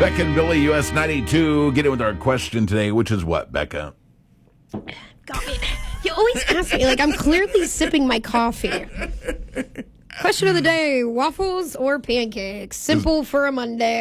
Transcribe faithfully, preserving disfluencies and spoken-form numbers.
Becca and Billy, U S ninety-two. Get in with our question today, which is what, Becca? Got me. You always ask me, like I'm clearly sipping my coffee. Question of the day, waffles or pancakes? Simple for a Monday.